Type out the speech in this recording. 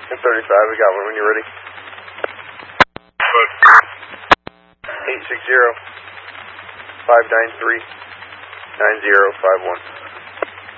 35, we got one when you're ready. 860-593-9051.